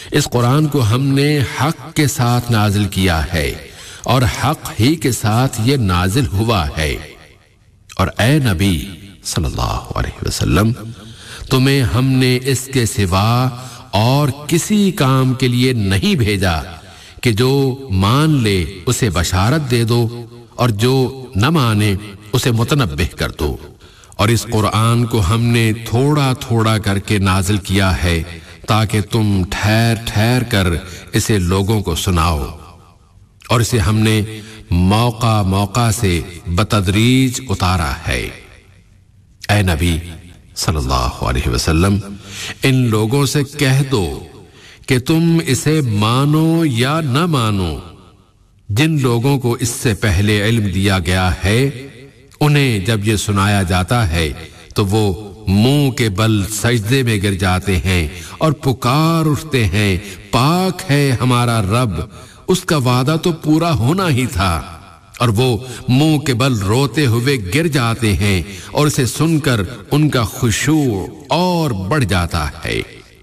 اس قرآن کو ہم نے حق کے ساتھ نازل کیا ہے اور حق ہی کے ساتھ یہ نازل ہوا ہے۔ اور اے نبی صلی اللہ علیہ وسلم، تمہیں ہم نے اس کے سوا اور کسی کام کے لیے نہیں بھیجا کہ جو مان لے اسے بشارت دے دو اور جو نہ مانے اسے متنبہ کر دو۔ اور اس قرآن کو ہم نے تھوڑا تھوڑا کر کے نازل کیا ہے تاکہ تم ٹھہر ٹھہر کر اسے لوگوں کو سناؤ، اور اسے ہم نے موقع موقع سے بتدریج اتارا ہے۔ اے نبی صلی اللہ علیہ وسلم، ان لوگوں سے کہہ دو کہ تم اسے مانو یا نہ مانو، جن لوگوں کو اس سے پہلے علم دیا گیا ہے انہیں جب یہ سنایا جاتا ہے تو وہ منہ کے بل سجدے میں گر جاتے ہیں اور پکار اٹھتے ہیں، پاک ہے ہمارا رب، اس کا وعدہ تو پورا ہونا ہی تھا، اور وہ منہ کے بل روتے ہوئے گر جاتے ہیں اور اسے سن کر ان کا خشوع اور بڑھ جاتا ہے۔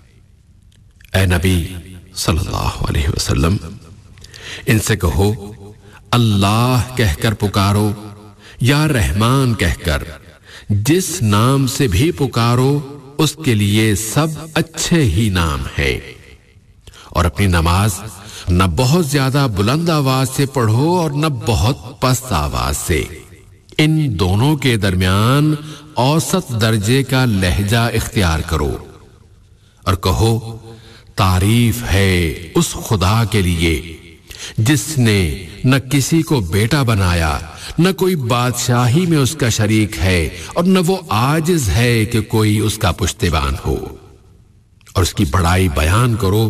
اے نبی صلی اللہ علیہ وسلم، ان سے کہو اللہ کہہ کر پکارو یا رحمان کہہ کر، جس نام سے بھی پکارو اس کے لیے سب اچھے ہی نام ہے، اور اپنی نماز نہ بہت زیادہ بلند آواز سے پڑھو اور نہ بہت پست آواز سے، ان دونوں کے درمیان اوسط درجے کا لہجہ اختیار کرو، اور کہو تعریف ہے اس خدا کے لیے جس نے نہ کسی کو بیٹا بنایا، نہ کوئی بادشاہی میں اس کا شریک ہے، اور نہ وہ عاجز ہے کہ کوئی اس کا پشتیبان ہو، اور اس کی بڑائی بیان کرو،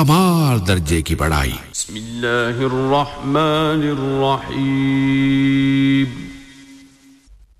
کمال درجے کی بڑائی۔ بسم اللہ الرحمن الرحیم